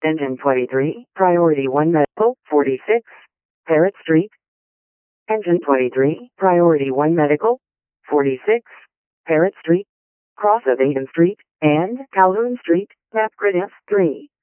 Engine 23, Priority 1 Medical, 46, Parrott Street. Engine 23, Priority 1 Medical, 46, Parrott Street, cross of Aidan Street, and Calhoun Street, Map Grid F3.